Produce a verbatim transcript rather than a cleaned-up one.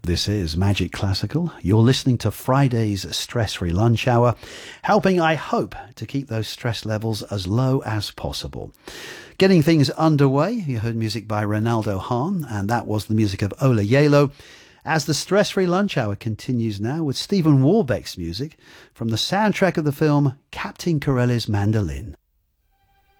This is Magic Classical. You're listening to Friday's stress-free lunch hour, helping, I hope, to keep those stress levels as low as possible. Getting things underway, you heard music by Ronaldo Hahn, and that was the music of Ola Yalo, as the stress-free lunch hour continues now with Stephen Warbeck's music from the soundtrack of the film Captain Corelli's Mandolin.